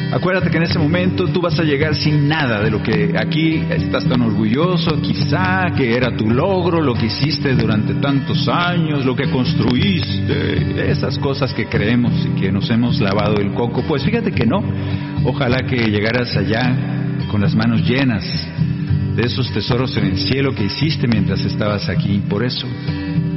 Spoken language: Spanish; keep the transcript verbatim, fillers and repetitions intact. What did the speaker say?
Acuérdate que en ese momento tú vas a llegar sin nada de lo que aquí estás tan orgulloso, quizá, que era tu logro, lo que hiciste durante tantos años, lo que construiste, esas cosas que creemos y que nos hemos lavado el coco. Pues fíjate que no. Ojalá que llegaras allá con las manos llenas de esos tesoros en el cielo que hiciste mientras estabas aquí. Por eso,